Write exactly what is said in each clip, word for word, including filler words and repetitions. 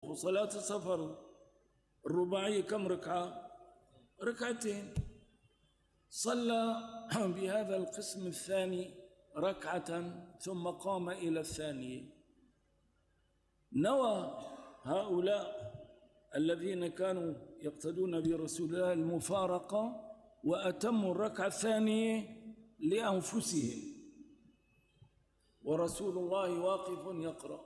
وصلاة السفر الرباعية كم ركعة؟ ركعتين. صلى بهذا القسم الثاني ركعة ثم قام إلى الثانية. نوى هؤلاء الذين كانوا يقتدون برسول الله المفارقة وأتموا الركعة الثانية لأنفسهم، ورسول الله واقف يقرأ.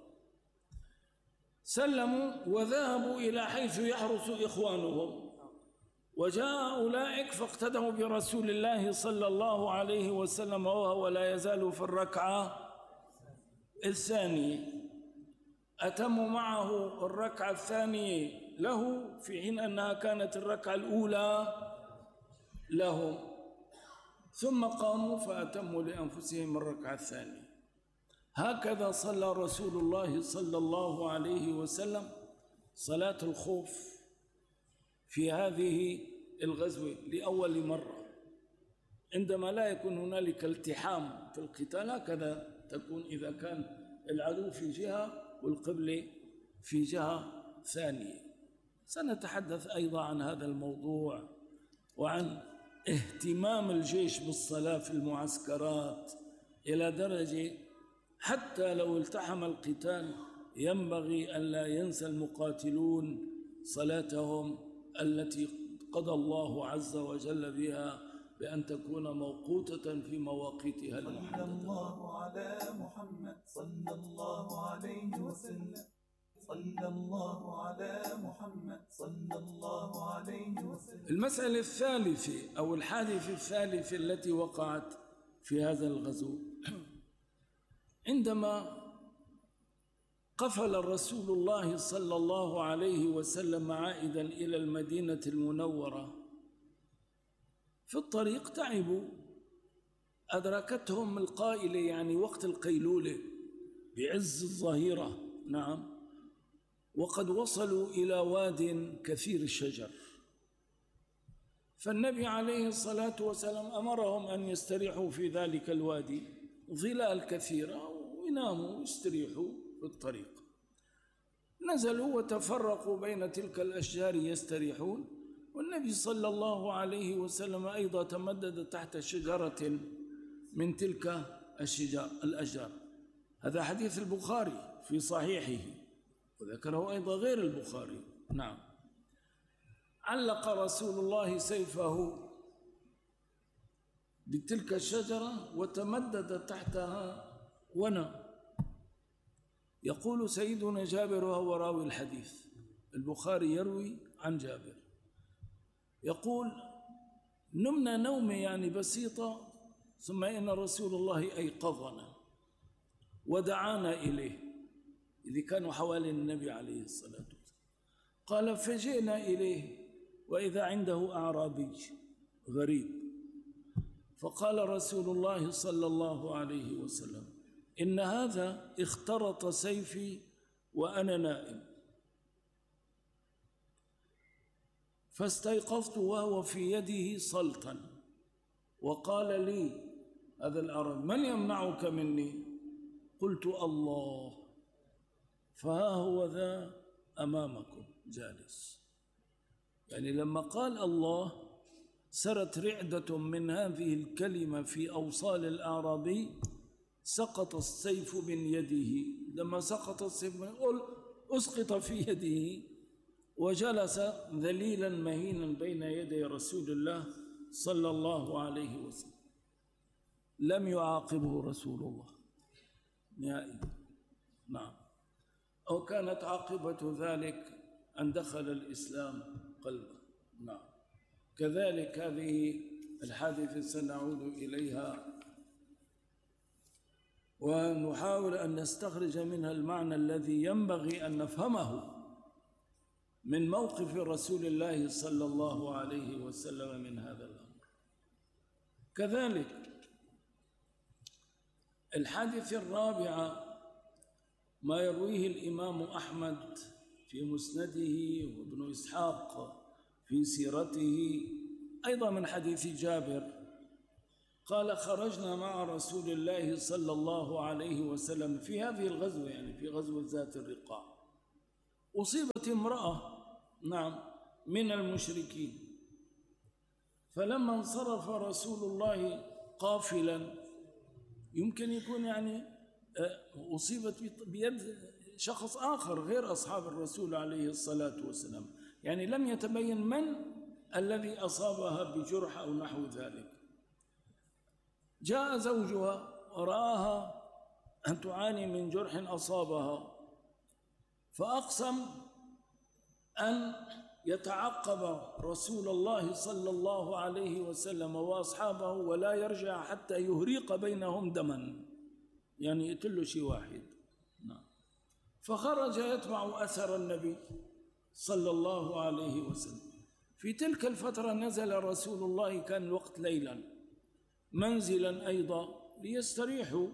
سلموا وذهبوا إلى حيث يحرس إخوانهم، وجاء أولئك فاقتدوا برسول الله صلى الله عليه وسلم وهو لا يزال في الركعة الثانية. أتموا معه الركعة الثانية له في حين أنها كانت الركعة الأولى لهم، ثم قاموا فأتموا لأنفسهم الركعة الثانية. هكذا صلى رسول الله صلى الله عليه وسلم صلاة الخوف في هذه الغزوة لأول مرة، عندما لا يكون هنالك التحام في القتال. هكذا تكون إذا كان العدو في جهة والقبلة في جهة ثانية. سنتحدث أيضا عن هذا الموضوع وعن اهتمام الجيش بالصلاة في المعسكرات إلى درجة حتى لو التحم القتال ينبغي أن لا ينسى المقاتلون صلاتهم التي قضى الله عز وجل بها بأن تكون موقوتة في مواقيتها المحددة. صلى الله على محمد صلى الله عليه وسلم. صلى الله على محمد صلى الله عليه وسلم. المسألة الثالثة أو الحادثة الثالثة التي وقعت في هذا الغزو، عندما قفل الرسول الله صلى الله عليه وسلم عائدا إلى المدينة المنورة، في الطريق تعبوا، أدركتهم القائلة يعني وقت القيلولة بعز الظهيرة، نعم، وقد وصلوا إلى واد كثير الشجر، فالنبي عليه الصلاة والسلام أمرهم أن يستريحوا في ذلك الوادي، ظلال كثيرة، ويناموا ويستريحوا في الطريق. نزلوا وتفرقوا بين تلك الأشجار يستريحون، والنبي صلى الله عليه وسلم أيضا تمدد تحت شجرة من تلك الشجار الأشجار. هذا حديث البخاري في صحيحه، وذكره أيضا غير البخاري. نعم. علق رسول الله سيفه بتلك الشجرة وتمدد تحتها ونام. يقول سيدنا جابر وهو راوي الحديث، البخاري يروي عن جابر، يقول: نمنا نومة يعني بسيطة، ثم إن رسول الله أيقظنا ودعانا إليه، إذا كانوا حوالي النبي عليه الصلاة والسلام. قال: فجئنا إليه وإذا عنده أعرابي غريب، فقال رسول الله صلى الله عليه وسلم: إن هذا اخترط سيفي وأنا نائم، فاستيقظت وهو في يده سلطا، وقال لي هذا العرب: من يمنعك مني؟ قلت: الله، فها هو ذا أمامكم جالس. يعني لما قال الله سرت رعدة من هذه الكلمة في أوصال الأعرابي، سقط السيف من يده. لما سقط السيف من أسقط في يده، وجلس ذليلا مهينا بين يدي رسول الله صلى الله عليه وسلم. لم يعاقبه رسول الله نهائيا. نعم. أو كانت عاقبة ذلك أن دخل الإسلام قلبه. نعم. كذلك هذه الحادثة سنعود إليها ونحاول أن نستخرج منها المعنى الذي ينبغي أن نفهمه من موقف رسول الله صلى الله عليه وسلم من هذا الأمر. كذلك الحادثة الرابعة ما يرويه الإمام أحمد في مسنده وابن إسحاق في سيرته أيضا من حديث جابر، قال: خرجنا مع رسول الله صلى الله عليه وسلم في هذه الغزوة، يعني في غزوة ذات الرقاع، أصيبت امرأة نعم من المشركين، فلما انصرف رسول الله قافلا، يمكن يكون يعني أصيبت بيد شخص آخر غير أصحاب الرسول عليه الصلاة والسلام، يعني لم يتبين من الذي أصابها بجرح أو نحو ذلك. جاء زوجها ورآها أن تعاني من جرح أصابها، فأقسم أن يتعقب رسول الله صلى الله عليه وسلم وأصحابه ولا يرجع حتى يهريق بينهم دما، يعني يقتل شيء واحد. فخرج يتبع أثر النبي صلى الله عليه وسلم. في تلك الفترة نزل رسول الله، كان الوقت ليلا، منزلا أيضا ليستريحوا.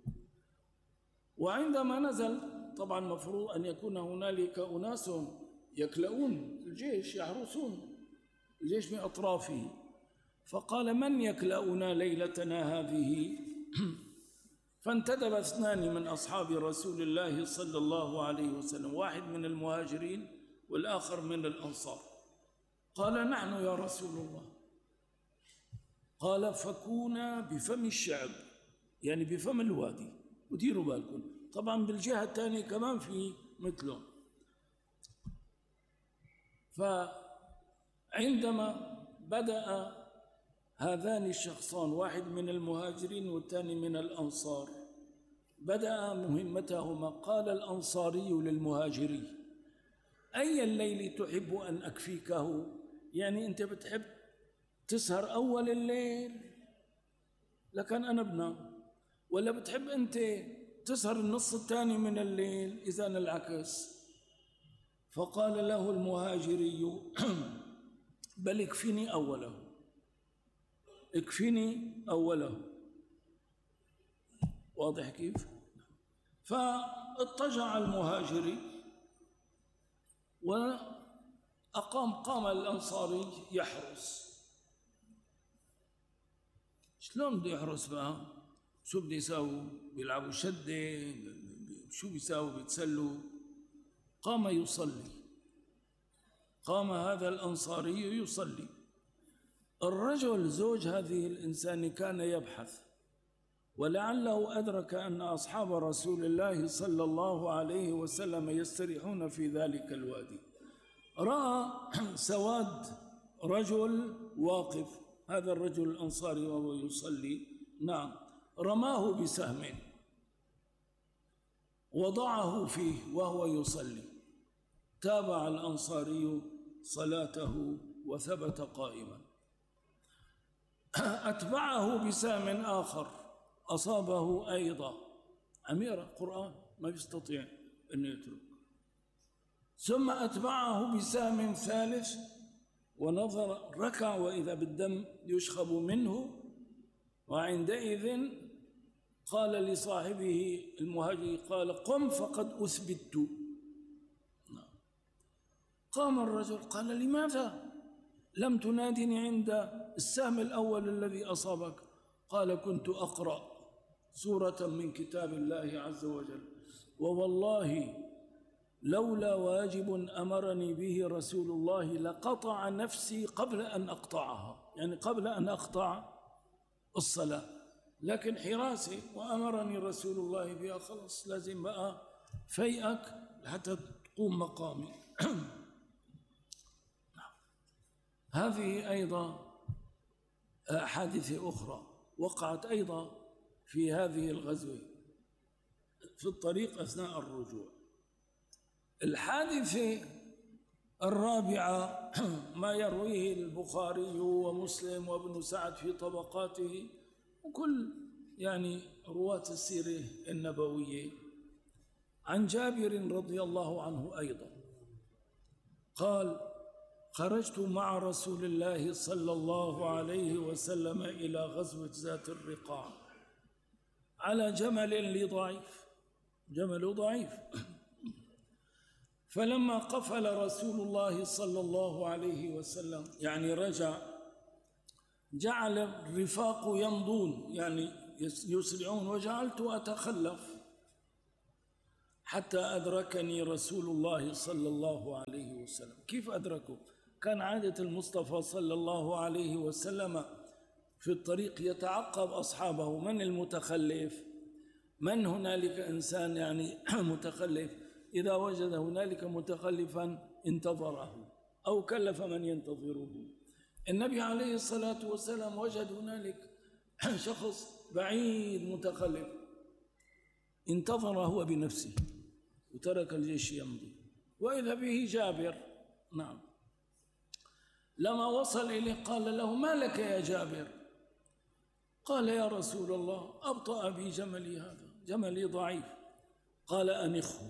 وعندما نزل طبعا مفروض أن يكون هنالك أناس يكلؤون الجيش، يحرسون الجيش من أطرافه، فقال: من يكلؤنا ليلتنا هذه؟ فانتدب اثنان من أصحاب رسول الله صلى الله عليه وسلم، واحد من المهاجرين والآخر من الأنصار، قال: نحن يا رسول الله. قال: فكونا بفم الشعب، يعني بفم الوادي، وديروا بالكم طبعا بالجهة الثانية كمان في مثله. فعندما بدأ هذان الشخصان، واحد من المهاجرين والثاني من الأنصار، بدأ مهمتهما. قال الأنصاري للمهاجري: أي الليل تحب أن أكفيكه؟ يعني أنت بتحب تسهر أول الليل لكن أنا بنام، ولا بتحب أنت تسهر النص الثاني من الليل؟ إذا العكس. فقال له المهاجري: بل اكفني أوله، اكفني أوله. واضح كيف؟ فاضطجع المهاجري وأقام قام الأنصاري يحرس. شلون بده يحرس بقى؟ شو بده يساووا؟ بيلعبوا شدة؟ شو بيساووا؟ بيتسلوا؟ قام يصلي، قام هذا الأنصاري يصلي. الرجل زوج هذه الإنسان كان يبحث، ولعله أدرك أن أصحاب رسول الله صلى الله عليه وسلم يستريحون في ذلك الوادي. رأى سواد رجل واقف، هذا الرجل الأنصاري وهو يصلي، نعم، رماه بسهم وضعه فيه وهو يصلي. تابع الأنصاري صلاته وثبت قائما. أتبعه بسهم آخر أصابه أيضا، أمير قرآن ما يستطيع أن يترك. ثم أتبعه بسهم ثالث ونظر، ركع وإذا بالدم يشخب منه، وعندئذ قال لصاحبه المهاجر، قال: قم فقد أثبت. قام الرجل قال: لماذا لم تنادني عند السهم الأول الذي أصابك؟ قال: كنت أقرأ سورة من كتاب الله عز وجل، ووالله لولا واجب أمرني به رسول الله لقطع نفسي قبل أن أقطعها، يعني قبل أن أقطع الصلاة، لكن حراسي وأمرني رسول الله بها، خلص لازم بقى فيئك حتى تقوم مقامي. هذه أيضا حادثة أخرى وقعت أيضا في هذه الغزوة في الطريق أثناء الرجوع. الحادثة الرابعة ما يرويه البخاري ومسلم وابن سعد في طبقاته وكل يعني رواة السيرة النبوية، عن جابر رضي الله عنه أيضا قال: خرجت مع رسول الله صلى الله عليه وسلم إلى غزوة ذات الرقاع على جمل لي ضعيف، جمل ضعيف. فلما قفل رسول الله صلى الله عليه وسلم، يعني رجع، جعل الرفاق يمضون يعني يسرعون، وجعلت أتخلف. حتى أدركني رسول الله صلى الله عليه وسلم. كيف أدركه؟ كان عادة المصطفى صلى الله عليه وسلم في الطريق يتعقب أصحابه. من المتخلف؟ من هنالك إنسان يعني متخلف، إذا وجد هنالك متخلفا انتظره أو كلف من ينتظره. النبي عليه الصلاة والسلام وجد هنالك شخص بعيد متخلف، انتظر هو بنفسه وترك الجيش يمضي، وإذا به جابر. نعم. لما وصل إليه قال له: ما لك يا جابر؟ قال: يا رسول الله، أبطأ بي جملي، هذا جملي ضعيف. قال: أنخه.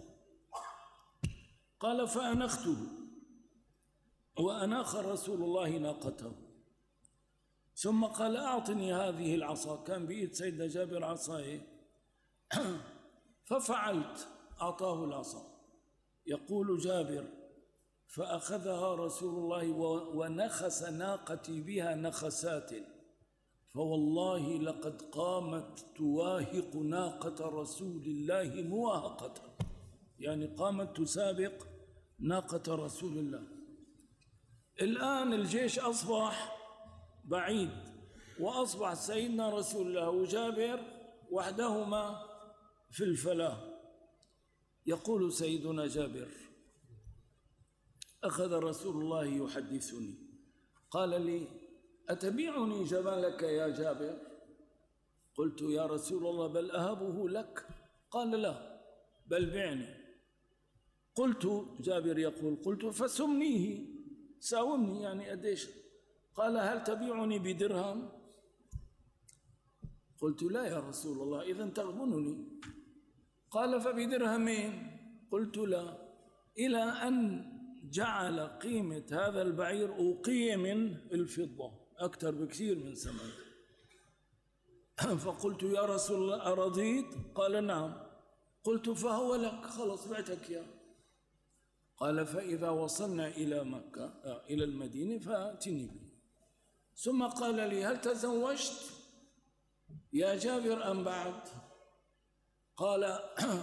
قال: فأنخته، وأناخ رسول الله ناقته. ثم قال: أعطني هذه العصا. كان بإيد سيدنا جابر عصايه، ففعلت، أعطاه العصا. يقول جابر: فأخذها رسول الله ونخس ناقتي بها نخسات، فوالله لقد قامت تواهق ناقة رسول الله مواهقة، يعني قامت تسابق ناقة رسول الله. الآن الجيش أصبح بعيد، وأصبح سيدنا رسول الله وجابر وحدهما في الفلاة. يقول سيدنا جابر: أخذ رسول الله يحدثني، قال لي: أتبيعني جمالك يا جابر؟ قلت: يا رسول الله بل أهبه لك. قال: لا، بل بعني. قلت، جابر يقول: قلت: فسمنيه، ساومني، يعني أديش. قال: هل تبيعني بدرهم؟ قلت: لا يا رسول الله، إذن تغبنني. قال: فبدرهمين؟ قلت: لا، إلى أن جعل قيمة هذا البعير أوقية من الفضة أكثر بكثير من ثمن. فقلت: يا رسول الله أرضيت؟ قال: نعم. قلت: فهو لك، خلص بعتك يا. قال: فإذا وصلنا إلى مكة آه إلى المدينة فأتني به. ثم قال لي: هل تزوجت يا جابر أم بعد؟ قال: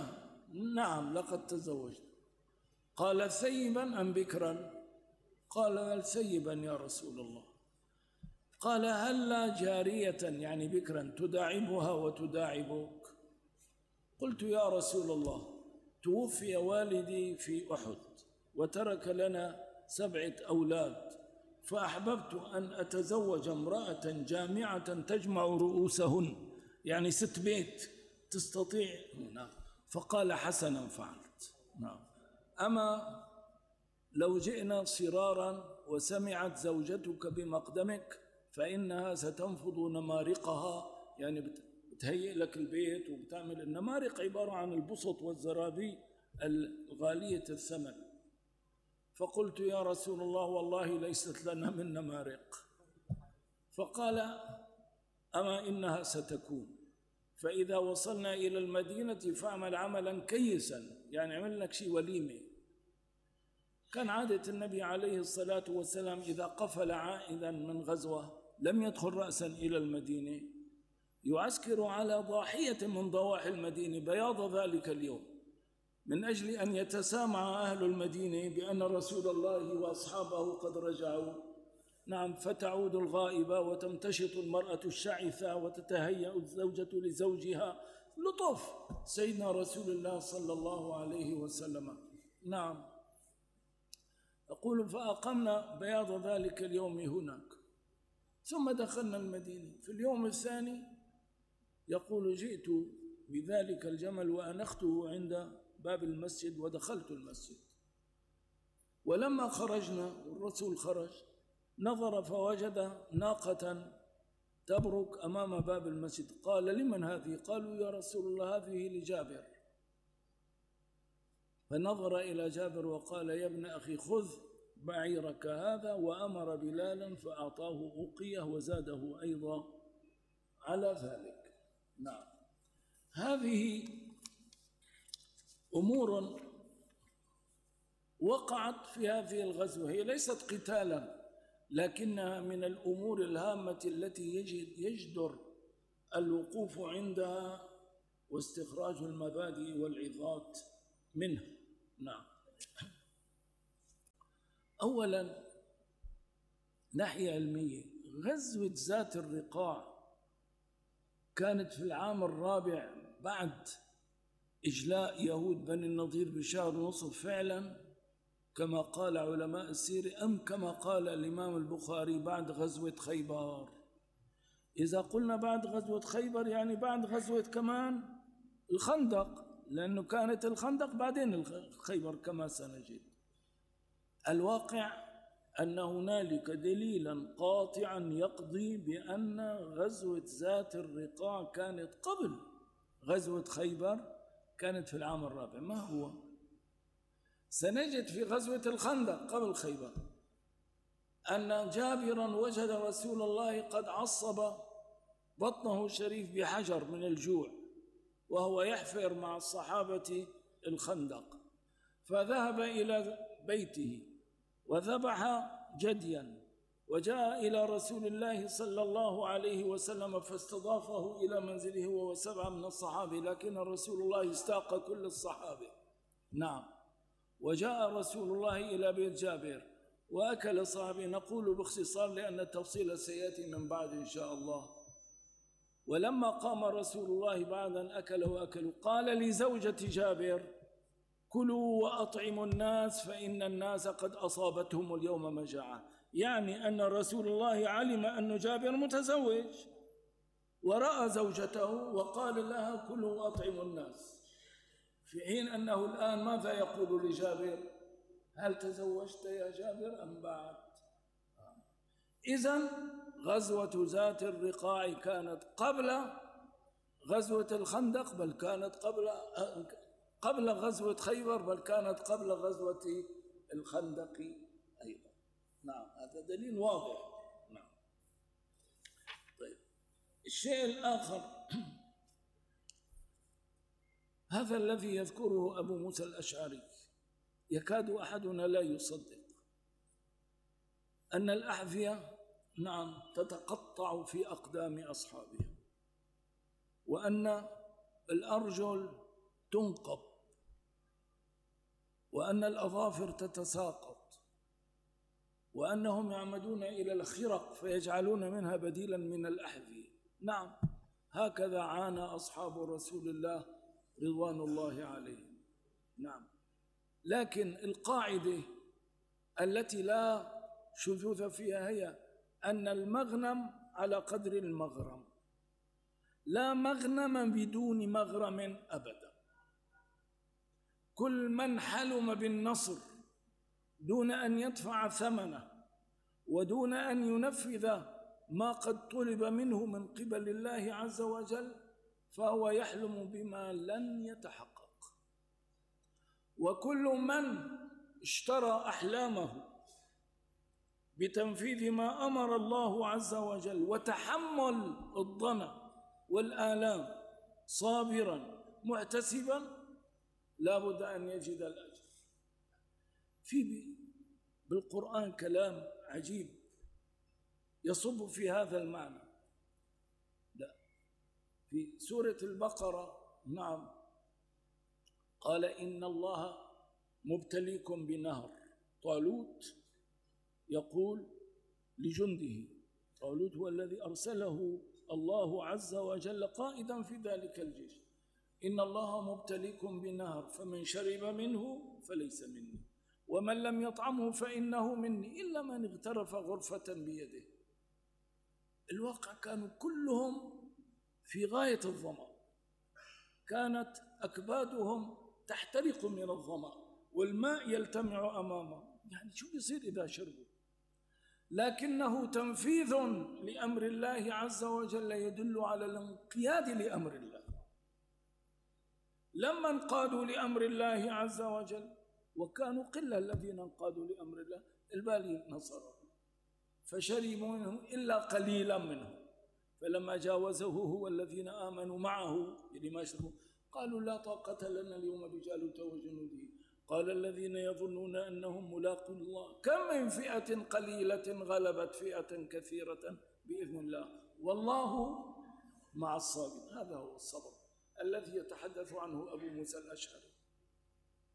نعم لقد تزوجت. قال: ثيبا أم بكرا؟ قال: بل ثيبا يا رسول الله. قال: هلا جارية، يعني بكرا، تداعبها وتداعبك؟ قلت: يا رسول الله، توفي والدي في أحد وترك لنا سبعة أولاد، فأحببت أن أتزوج امرأة جامعة تجمع رؤوسهن، يعني ست بيت تستطيع. نعم. فقال: حسنا فعلت. نعم. أما لو جئنا صرارا وسمعت زوجتك بمقدمك فإنها ستنفض نمارقها، يعني بتهيئ لك البيت وبتعمل. النمارق عبارة عن البسط والزرابي الغالية الثمن. فقلت: يا رسول الله والله ليست لنا من نمارق. فقال: أما إنها ستكون، فإذا وصلنا إلى المدينة فاعمل عملا كيسا، يعني عمل لك شيء وليمة. كان عادة النبي عليه الصلاة والسلام إذا قفل عائدا من غزوة لم يدخل رأسا إلى المدينة، يعسكر على ضاحية من ضواحي المدينة بياض ذلك اليوم، من أجل أن يتسامع أهل المدينة بأن رسول الله وأصحابه قد رجعوا. نعم. فتعود الغائبة وتمتشط المرأة الشعثة وتتهيأ الزوجة لزوجها. لطف سيدنا رسول الله صلى الله عليه وسلم. نعم. أقول: فأقمنا بياض ذلك اليوم هناك، ثم دخلنا المدينة. في اليوم الثاني يقول: جئت بذلك الجمل وأنخته عند باب المسجد ودخلت المسجد، ولما خرجنا والرسول خرج نظر فوجد ناقة تبرك أمام باب المسجد. قال: لمن هذه؟ قالوا: يا رسول الله هذه لجابر. فنظر إلى جابر وقال: يا ابن أخي خذ بعيرك هذا، وأمر بلالا فأعطاه أوقية وزاده أيضا على ذلك. نعم. هذه أمور وقعت في هذه الغزوة، هي ليست قتالا لكنها من الأمور الهامة التي يجدر الوقوف عندها واستخراج المبادئ والعظات منه. نعم. أولا ناحية علمية، غزوة ذات الرقاع كانت في العام الرابع بعد إجلاء يهود بني النضير بشهر ونصف فعلا كما قال علماء السيرة، أم كما قال الإمام البخاري بعد غزوة خيبر. إذا قلنا بعد غزوة خيبر يعني بعد غزوة كمان الخندق، لأنه كانت الخندق بعدين الخيبر كما سنجد. الواقع أن هنالك دليلا قاطعا يقضي بأن غزوة ذات الرقاع كانت قبل غزوة خيبر، كانت في العام الرابع. ما هو؟ سنجد في غزوة الخندق قبل خيبر أن جابرا وجد رسول الله قد عصب بطنه الشريف بحجر من الجوع وهو يحفر مع الصحابة الخندق، فذهب إلى بيته وذبح جديا وجاء إلى رسول الله صلى الله عليه وسلم فاستضافه إلى منزله وهو سبعة من الصحابة، لكن رسول الله استاق كل الصحابة. نعم. وجاء رسول الله إلى بيت جابر وأكل صحابي، نقول باختصار لأن التفصيل سيأتي من بعد إن شاء الله. ولما قام رسول الله بعد أن أكل وأكلوا قال لزوجة جابر: كلوا وأطعموا الناس فإن الناس قد أصابتهم اليوم مجاعة. يعني أن رسول الله علم أن جابر متزوج ورأى زوجته وقال لها: كلوا وأطعموا الناس، في حين أنه الآن ماذا يقول لجابر؟ هل تزوجت يا جابر أم بعد؟ إذن غزوة ذات الرقاع كانت قبل غزوة الخندق، بل كانت قبل قبل غزوة خيبر، بل كانت قبل غزوة الخندق أيضا. نعم، هذا دليل واضح. نعم. طيب، الشيء الآخر هذا الذي يذكره أبو موسى الأشعري يكاد أحدنا لا يصدق، أن الأحذية نعم تتقطع في أقدام أصحابها، وأن الأرجل تنقب، وأن الأظافر تتساقط، وأنهم يعمدون إلى الخرق فيجعلون منها بديلا من الأحذية. نعم، هكذا عانى أصحاب رسول الله رضوان الله عليهم. نعم. لكن القاعدة التي لا شذوذ فيها هي أن المغنم على قدر المغرم، لا مغنم بدون مغرم أبدا. كل من حلم بالنصر دون أن يدفع ثمنه ودون أن ينفذ ما قد طلب منه من قبل الله عز وجل فهو يحلم بما لن يتحقق. وكل من اشترى أحلامه بتنفيذ ما أمر الله عز وجل وتحمل الضنا والآلام صابرا محتسبا لا بد أن يجد الأجر. في بالقرآن كلام عجيب يصب في هذا المعنى. لا، في سورة البقرة نعم قال: إن الله مبتليكم بنهر. طالوت يقول لجنده، طالوت هو الذي أرسله الله عز وجل قائدا في ذلك الجيش: إن الله مبتليكم بنهر فمن شرب منه فليس مني ومن لم يطعمه فإنه مني إلا من اغترف غرفة بيده. الواقع كانوا كلهم في غاية الظمأ، كانت أكبادهم تحترق من الظمأ والماء يلتمع أمامهم، يعني شو بيصير إذا شربوا؟ لكنه تنفيذ لأمر الله عز وجل يدل على الانقياد لأمر الله. لما انقادوا لأمر الله عز وجل، وكانوا قلة الذين انقادوا لأمر الله، البالي نصرهم فشربوا منهم إلا قليلا منهم، فلما جاوزه هو الذين آمنوا معه لما شربوا قالوا: لا طاقة لنا اليوم بجالوت وجنوده قال الذين يظنون أنهم ملاقو الله كم من فئة قليلة غلبت فئة كثيرة بإذن الله والله مع الصابرين. هذا هو الصبر الذي يتحدث عنه أبو موسى الأشعري.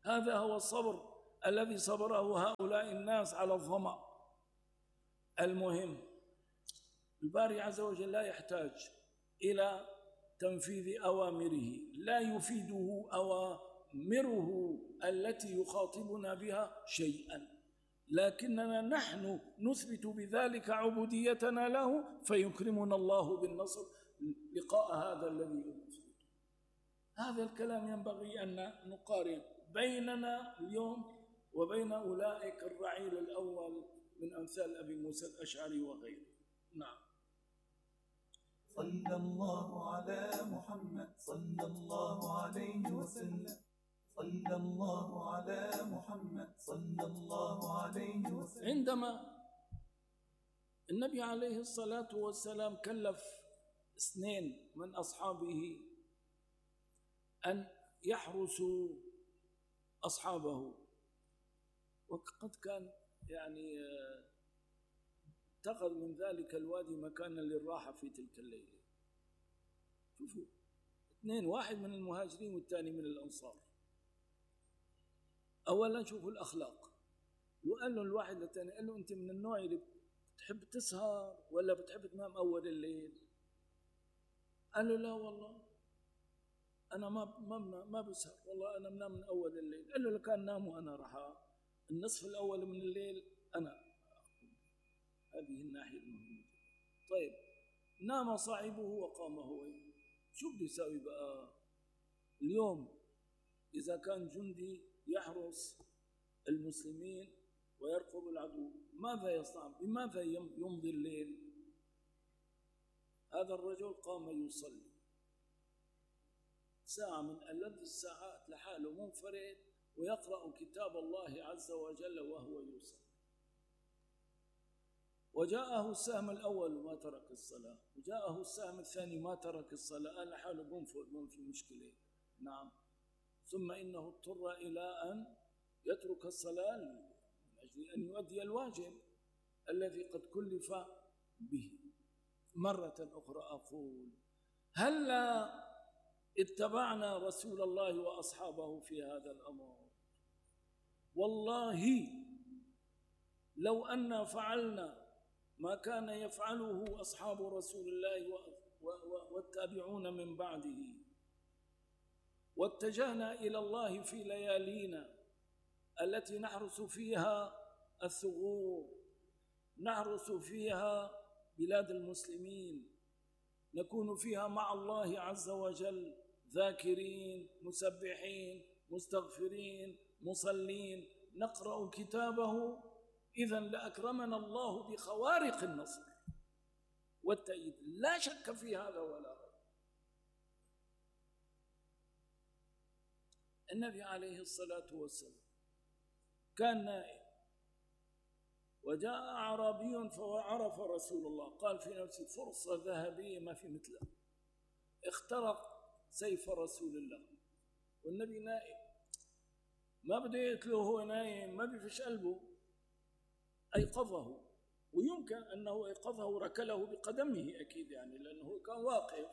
هذا هو الصبر الذي صبره هؤلاء الناس على الظمأ. المهم الباري عز وجل لا يحتاج إلى تنفيذ أوامره، لا يفيده أوامره التي يخاطبنا بها شيئا، لكننا نحن نثبت بذلك عبوديتنا له فيكرمنا الله بالنصر لقاء هذا الذي ينفذ. هذا الكلام ينبغي أن نقارن بيننا اليوم وبين أولئك الرعيل الأول من أمثال أبي موسى الأشعري وغيره. نعم. صلى الله على محمد صلى الله عليه وسلم. صلى الله على محمد صلى الله عليه وسلم. عندما النبي عليه الصلاة والسلام كلف اثنين من أصحابه أن يحرسوا أصحابه، وقد كان يعني اتخذ من ذلك الوادي مكانا للراحة في تلك الليلة. شوفوا اثنين، واحد من المهاجرين والثاني من الأنصار. أولا شوفوا الأخلاق، وقال له الواحد للثاني، قال له أنت من النوع اللي بتحب تسهر ولا بتحب تنام أول الليل؟ قال له لا والله أنا ما ما ما بسهر، والله أنا بنام من أول الليل. قال له لو كان نام وأنا راح النصف الأول من الليل أنا. هذه الناحية المهمة. طيب نام صاحبه وقام هو، شو بده يساوي بقى اليوم إذا كان جندي يحرس المسلمين ويرقب العدو؟ ماذا يصنع؟ بماذا يمضي الليل؟ هذا الرجل قام يصلي ساعة من ألذ الساعات لحاله منفرد ويقرأ كتاب الله عز وجل وهو يصلي. وجاءه السهم الأول وما ترك الصلاة، وجاءه السهم الثاني ما ترك الصلاة، قال لحاله قم قم في مشكلة. نعم. ثم إنه اضطر إلى أن يترك الصلاة من أجل أن يؤدي الواجب الذي قد كلف به. مرة أخرى أقول هلا اتبعنا رسول الله وأصحابه في هذا الأمر؟ والله لو أن فعلنا ما كان يفعله أصحاب رسول الله والتابعون من بعده، واتجهنا إلى الله في ليالينا التي نحرس فيها الثغور، نحرس فيها بلاد المسلمين، نكون فيها مع الله عز وجل ذاكرين مسبحين مستغفرين مصلين، نقرأ كتابه، إذن لأكرمنا الله بخوارق النصر والتأييد، لا شك في هذا ولا ريب. النبي عليه الصلاة والسلام كان نائم وجاء أعرابي فعرف رسول الله، قال في نفسه فرصة ذهبية ما في مثلها، اخترق سيف رسول الله والنبي نائم، ما بده يقتله هو نايم، ما بيفش قلبه، أيقظه، ويمكن أنه أيقظه ركله بقدمه أكيد يعني لأنه كان واقف.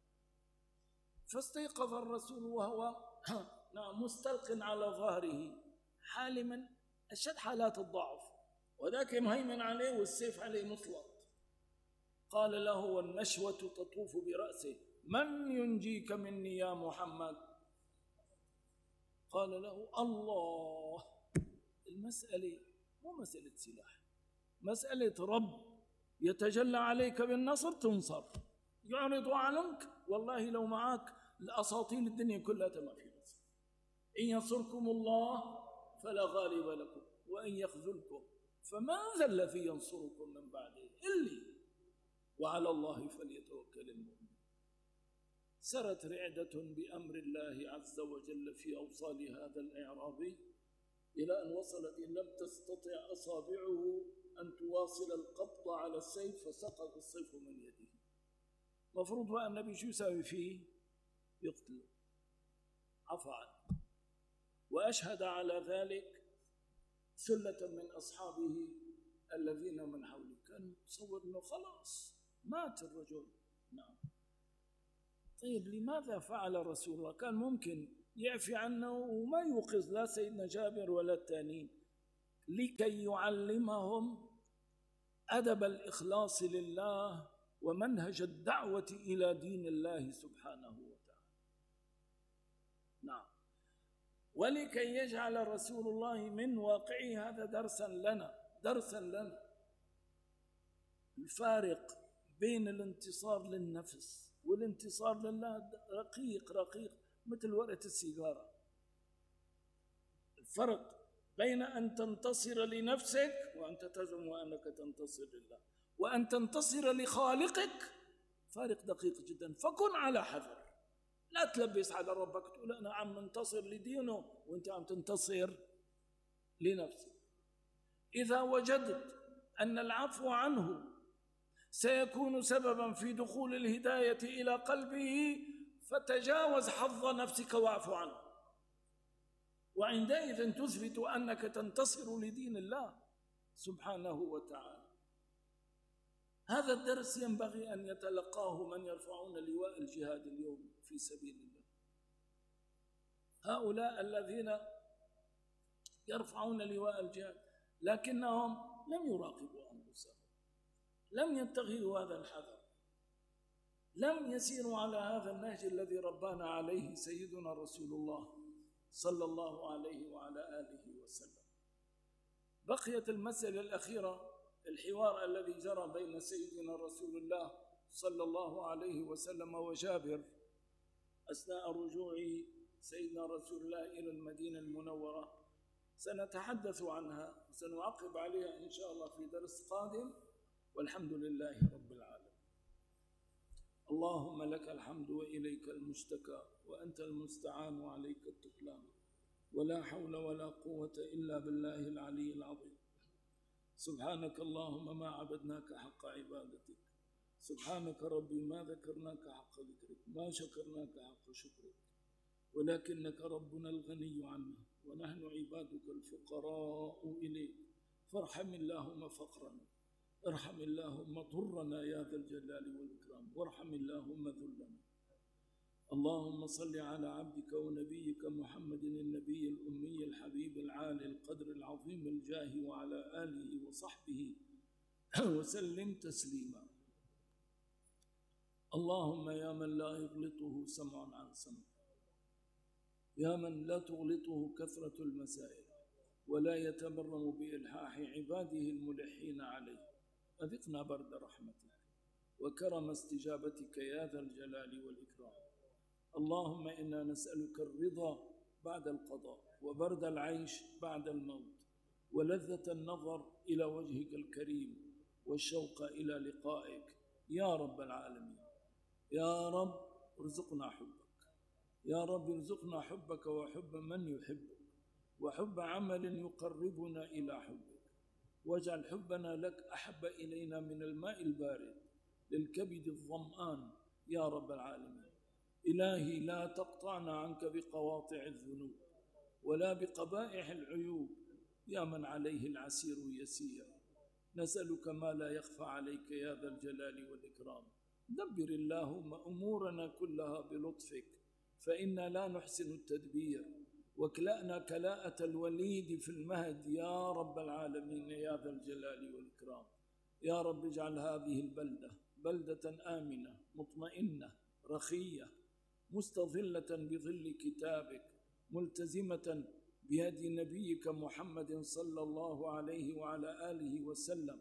فاستيقظ الرسول وهو مستلق على ظهره حالما أشد حالات الضعف، وذاك مهيمن عليه والسيف عليه مسلط. قال له والنشوة تطوف برأسه من ينجيك مني يا محمد؟ قال له الله. المسألة مو مسألة سلاح، مسألة رب يتجلى عليك بالنصر تنصر، يعرض عنك والله لو معك الأساطين الدنيا كلها ما في نصر. إن ينصركم الله فلا غالب لكم وإن يخذلكم فمن ذا الذي ينصركم من بعده إلا وعلى الله فليتوكل المؤمن. سرت رعدة بأمر الله عز وجل في أوصال هذا الإعرابي إلى أن وصلت إن لم تستطع أصابعه أن تواصل القبض على السيف فسقط السيف من يده. مفروض بقى النبي شو يساوي فيه؟ يقتله، عفى عنه. وأشهد على ذلك ثلة من أصحابه الذين من حوله، كان متصور أنه خلاص مات الرجل. نعم. طيب لماذا فعل رسول الله؟ كان ممكن يعفي عنه وما يوقظ لا سيدنا جابر ولا التانين، لكي يعلمهم أدب الإخلاص لله ومنهج الدعوة إلى دين الله سبحانه وتعالى. نعم. ولكي يجعل رسول الله من واقعه هذا درسا لنا درسا لنا الفارق بين الانتصار للنفس والانتصار لله رقيق رقيق مثل ورقة السيجارة. الفرق بين أن تنتصر لنفسك وأنت تزعم أنك تنتصر لله وأن تنتصر لخالقك فارق دقيق جدا. فكن على حذر، لا تلبس على ربك تقول أنا عم منتصر لدينه وأنت عم تنتصر لنفسك. إذا وجدت أن العفو عنه سيكون سببا في دخول الهداية إلى قلبه فتجاوز حظ نفسك واعف عنه، وعندئذ تثبت أنك تنتصر لدين الله سبحانه وتعالى. هذا الدرس ينبغي أن يتلقاه من يرفعون لواء الجهاد اليوم في سبيل الله. هؤلاء الذين يرفعون لواء الجهاد لكنهم لم يراقبوا أنفسهم، لم يتخذوا هذا الحذر، لم يسيروا على هذا النهج الذي ربانا عليه سيدنا رسول الله صلى الله عليه وعلى آله وسلم. بقيت المسألة الأخيرة الحوار الذي جرى بين سيدنا رسول الله صلى الله عليه وسلم وجابر أثناء رجوع سيدنا رسول الله إلى المدينة المنورة. سنتحدث عنها وسنعقب عليها إن شاء الله في درس قادم، والحمد لله رب العالمين. اللهم لك الحمد وإليك المشتكى وأنت المستعان وعليك التكلان، ولا حول ولا قوة إلا بالله العلي العظيم. سبحانك اللهم ما عبدناك حق عبادتك، سبحانك ربي ما ذكرناك حق ذكرك، ما شكرناك حق شكرك، ولكنك ربنا الغني عنا ونحن عبادك الفقراء إليك، فارحم اللهم فقرنا، ارحم اللهم ضرنا يا ذا الجلال والإكرام، وارحم اللهم ذلنا. اللهم صل على عبدك ونبيك محمد النبي الأمي الحبيب العالي القدر العظيم الجاه وعلى آله وصحبه وسلم تسليما. اللهم يا من لا يغلطه سمع عن سمع، يا من لا تغلطه كثرة المسائل ولا يتبرم بإلحاح عباده الملحين عليه، أذقنا برد رحمتك وكرم استجابتك يا ذا الجلال والإكرام. اللهم إنا نسألك الرضا بعد القضاء وبرد العيش بعد الموت ولذة النظر إلى وجهك الكريم والشوق إلى لقائك يا رب العالمين. يا رب ارزقنا حبك، يا رب ارزقنا حبك وحب من يحبك وحب عمل يقربنا إلى حبك، واجعل حبنا لك أحب إلينا من الماء البارد للكبد الظمآن يا رب العالمين. إلهي لا تقطعنا عنك بقواطع الذنوب ولا بقبائح العيوب يا من عليه العسير يسير. نسألك ما لا يخفى عليك يا ذا الجلال والإكرام. دبر اللهم أمورنا كلها بلطفك فإنا لا نحسن التدبير، واكلأنا كلاءة الوليد في المهد يا رب العالمين يا ذا الجلال والإكرام. يا رب اجعل هذه البلدة بلدة آمنة مطمئنة رخية مستظلة بظل كتابك، ملتزمة بهدي نبيك محمد صلى الله عليه وعلى آله وسلم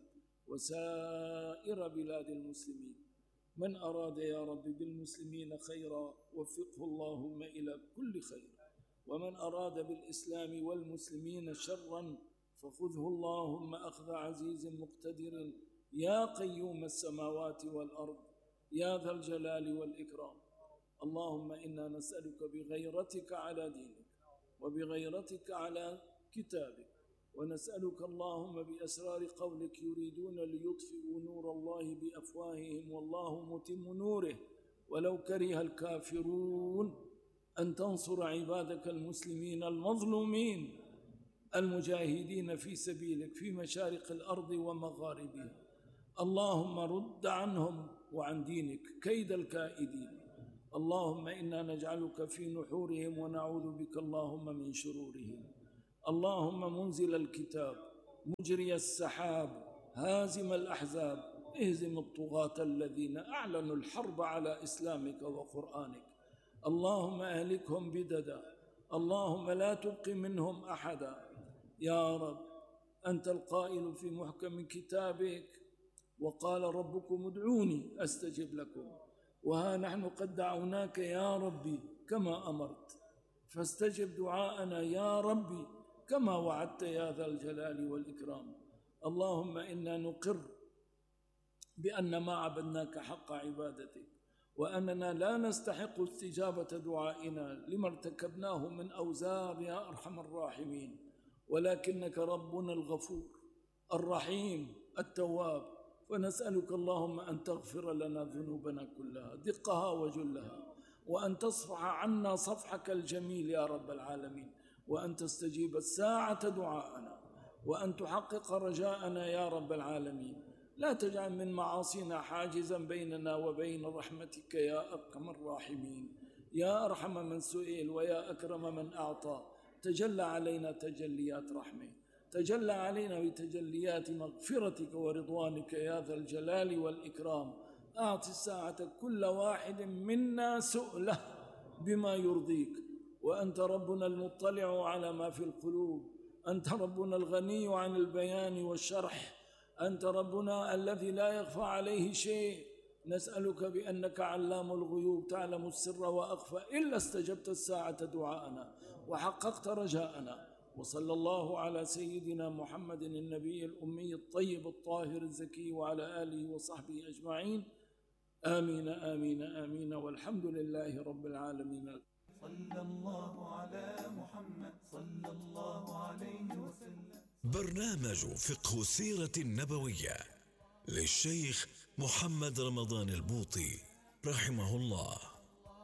وسائر بلاد المسلمين. من أراد يا رب بالمسلمين خيرا وفقه اللهم إلى كل خير، ومن أراد بالإسلام والمسلمين شرا فخذه اللهم أخذ عزيز مقتدر يا قيوم السماوات والأرض يا ذا الجلال والإكرام. اللهم إنا نسألك بغيرتك على دينك وبغيرتك على كتابك، ونسألك اللهم بأسرار قولك يريدون ليطفئوا نور الله بأفواههم والله متم نوره ولو كره الكافرون، أن تنصر عبادك المسلمين المظلومين المجاهدين في سبيلك في مشارق الأرض ومغاربها. اللهم رد عنهم وعن دينك كيد الكائدين. اللهم إنا نجعلك في نحورهم ونعوذ بك اللهم من شرورهم. اللهم منزل الكتاب مجري السحاب هازم الأحزاب اهزم الطغاة الذين أعلنوا الحرب على إسلامك وقرآنك. اللهم أهلكهم بددا، اللهم لا تبق منهم أحدا. يا رب أنت القائل في محكم كتابك وقال ربكم ادعوني أستجب لكم، وها نحن قد دعوناك يا ربي كما أمرت، فاستجب دعاءنا يا ربي كما وعدت يا ذا الجلال والإكرام. اللهم إنا نقر بأن ما عبدناك حق عبادتك، وأننا لا نستحق استجابة دعائنا لما ارتكبناه من أوزار يا أرحم الراحمين، ولكنك ربنا الغفور الرحيم التواب، فنسألك اللهم أن تغفر لنا ذنوبنا كلها دقها وجلها، وأن تصفح عنا صفحك الجميل يا رب العالمين، وأن تستجيب الساعة دعاءنا، وأن تحقق رجاءنا يا رب العالمين. لا تجعل من معاصينا حاجزا بيننا وبين رحمتك يا أرحم الراحمين، يا أرحم من سئل ويا أكرم من أعطى. تجلى علينا تجليات رحمة، تجلى علينا بتجليات مغفرتك ورضوانك يا ذا الجلال والإكرام. أعطي الساعة كل واحد منا سؤله بما يرضيك، وأنت ربنا المطلع على ما في القلوب، أنت ربنا الغني عن البيان والشرح، أنت ربنا الذي لا يخفى عليه شيء. نسألك بأنك علام الغيوب تعلم السر وأخفى، إلا استجبت الساعة دعاءنا وحققت رجاءنا. وصلى الله على سيدنا محمد النبي الأمي الطيب الطاهر الزكي وعلى آله وصحبه أجمعين. آمين آمين آمين، والحمد لله رب العالمين. صلى الله على محمد صلى الله عليه وسلم. برنامج فقه السيرة النبوية للشيخ محمد رمضان البوطي رحمه الله.